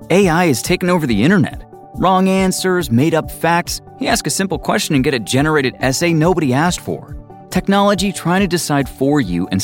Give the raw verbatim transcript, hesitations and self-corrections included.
A I has taken over the internet. Wrong answers, made-up facts. You ask a simple question and get a generated essay nobody asked for. Technology trying to decide for you and